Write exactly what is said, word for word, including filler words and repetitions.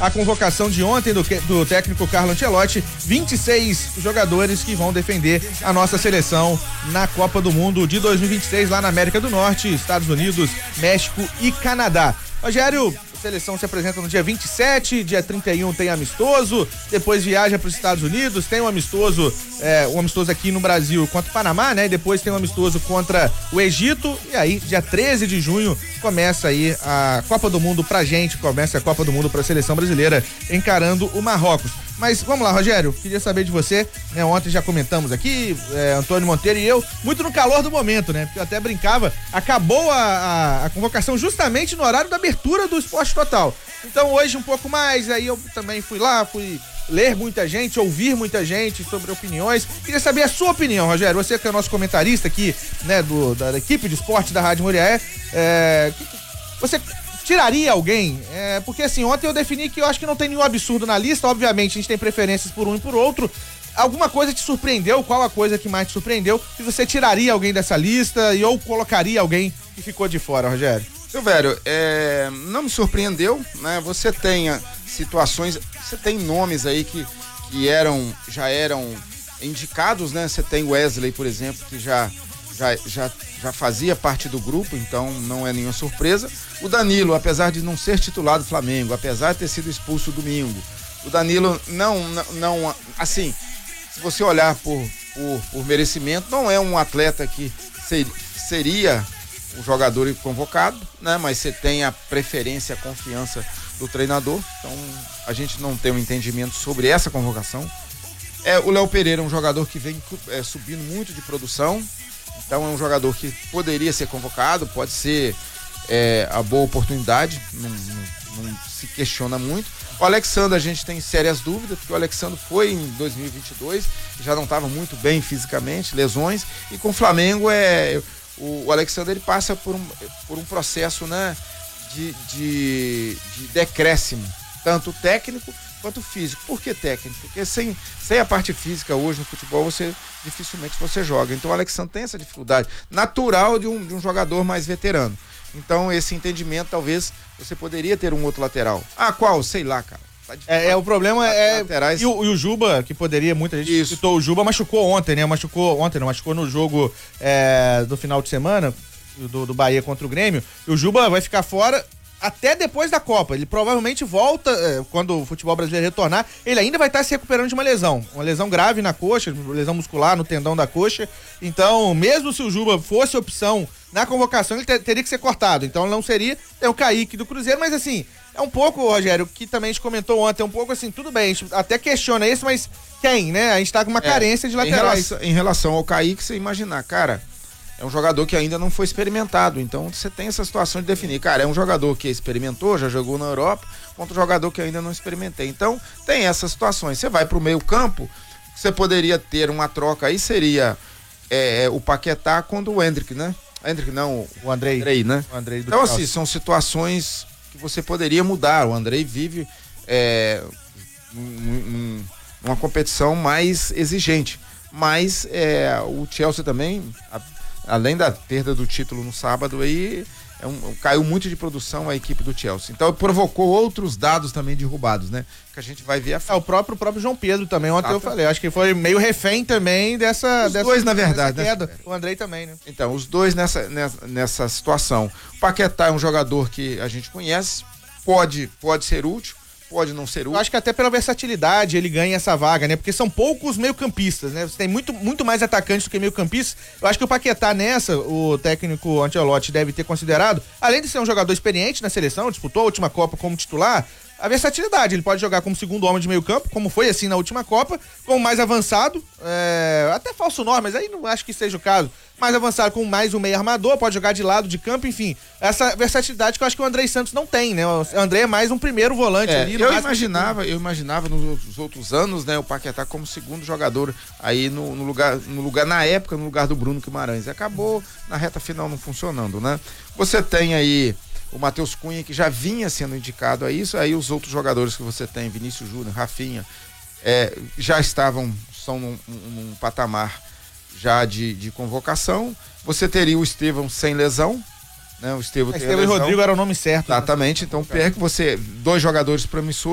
a convocação de ontem do, do técnico Carlo Ancelotti, vinte e seis jogadores que vão defender a nossa seleção na Copa do Mundo de dois mil e vinte e seis lá na América do Norte, Estados Unidos, México e Canadá. Rogério, a seleção se apresenta no dia vinte e sete, dia trinta e um tem amistoso, depois viaja para os Estados Unidos, tem um amistoso, é, um amistoso aqui no Brasil contra o Panamá, né? Depois tem um amistoso contra o Egito e aí dia treze de junho começa aí a Copa do Mundo pra gente, começa a Copa do Mundo pra seleção brasileira encarando o Marrocos. Mas vamos lá, Rogério, queria saber de você, né? Ontem já comentamos aqui, é, Antônio Monteiro e eu, muito no calor do momento, né? Porque eu até brincava, acabou a, a, a convocação justamente no horário da abertura do Esporte Total. Então hoje um pouco mais, aí eu também fui lá, fui ler muita gente, ouvir muita gente sobre opiniões. Queria saber a sua opinião, Rogério, você que é o nosso comentarista aqui, né, do, da, da equipe de esporte da Rádio Moriaé, é, que, você tiraria alguém? É, porque assim, ontem eu defini que eu acho que não tem nenhum absurdo na lista, obviamente a gente tem preferências por um e por outro. Alguma coisa te surpreendeu? Qual a coisa que mais te surpreendeu? Se você tiraria alguém dessa lista e ou colocaria alguém que ficou de fora, Rogério? Silvério, é, não me surpreendeu, né? Você tem situações, você tem nomes aí que, que eram, já eram indicados, né? Você tem Wesley, por exemplo, que já, já, já, já fazia parte do grupo, então não é nenhuma surpresa. O Danilo, apesar de não ser titular do Flamengo, apesar de ter sido expulso domingo, o Danilo não, não, não assim, se você olhar por, por, por merecimento, não é um atleta que ser, seria um jogador convocado, né? Mas você tem a preferência, a confiança do treinador, então a gente não tem um entendimento sobre essa convocação. É, o Léo Pereira é um jogador que vem é, subindo muito de produção, então é um jogador que poderia ser convocado, pode ser é, a boa oportunidade, não, não, não se questiona muito. O Alexandre, a gente tem sérias dúvidas, porque o Alexandre foi em dois mil e vinte e dois, já não estava muito bem fisicamente, lesões, e com o Flamengo é... O Alexandre, ele passa por um, por um processo, né, de, de, de decréscimo, tanto técnico quanto físico. Por que técnico? Porque sem, sem a parte física hoje no futebol, você dificilmente você joga. Então o Alexandre tem essa dificuldade natural de um, de um jogador mais veterano. Então esse entendimento, talvez, você poderia ter um outro lateral. Ah, qual? Sei lá, cara. É, é, o problema é. Laterais. E, o, e o Juba, que poderia, muita gente Isso. citou o Juba, machucou ontem, né? Machucou ontem, não, machucou no jogo é, do final de semana, do, do Bahia contra o Grêmio. E o Juba vai ficar fora até depois da Copa. Ele provavelmente volta, é, quando o futebol brasileiro retornar, ele ainda vai estar se recuperando de uma lesão. Uma lesão grave na coxa, lesão muscular no tendão da coxa. Então, mesmo se o Juba fosse opção na convocação, ele ter, teria que ser cortado. Então não seria. Tem o Kaique do Cruzeiro, mas assim. É um pouco, Rogério, que também a gente comentou ontem, é um pouco assim, tudo bem, a gente até questiona isso, mas quem, né? A gente tá com uma é, carência de laterais. Em relação, em relação ao Kaique, você imaginar, cara, é um jogador que ainda não foi experimentado, então você tem essa situação de definir, cara, é um jogador que experimentou, já jogou na Europa, contra um jogador que ainda não experimentei. Então, tem essas situações. Você vai pro meio campo, você poderia ter uma troca aí, seria é, o Paquetá contra o Hendrick, né? Hendrick não, o Andrei, Andrei né? O Andrei do então, assim, são situações que você poderia mudar. O Andrei vive é, um, um, uma competição mais exigente, mas é, o Chelsea também, a, além da perda do título no sábado aí, é um, caiu muito de produção a equipe do Chelsea, então provocou outros dados também derrubados, né, que a gente vai ver a é, o próprio, o próprio João Pedro também, ontem Exato. eu falei, acho que foi meio refém também dessa, os dessa dois na verdade, queda. Né? O Andrei também, né? Então, os dois nessa, nessa, nessa situação. O Paquetá é um jogador que a gente conhece, pode, pode ser útil, pode não ser útil. Eu acho que até pela versatilidade ele ganha essa vaga, né? Porque são poucos meio-campistas, né? Você tem muito, muito mais atacantes do que meio-campistas. Eu acho que o Paquetá nessa, o técnico Ancelotti deve ter considerado, além de ser um jogador experiente na seleção, disputou a última Copa como titular, a versatilidade, ele pode jogar como segundo homem de meio campo, como foi assim na última Copa, como mais avançado, é, até falso nome, mas aí não acho que seja o caso, mais avançado com mais um meio armador, pode jogar de lado de campo, enfim, essa versatilidade que eu acho que o Andrei Santos não tem, né? O Andrei é mais um primeiro volante é, ali. Eu imaginava, eu imaginava nos outros anos, né, o Paquetá como segundo jogador aí no, no lugar, no lugar, na época, no lugar do Bruno Guimarães. Acabou na reta final não funcionando, né? Você tem aí o Matheus Cunha, que já vinha sendo indicado a isso, aí os outros jogadores que você tem, Vinícius Júnior, Rafinha, é, já estavam, são num, num patamar já de, de convocação. Você teria o Estevão sem lesão, né? O Estevão, Estevão e Rodrigo era o nome certo. Exatamente, né? Então perca você, dois jogadores promissores.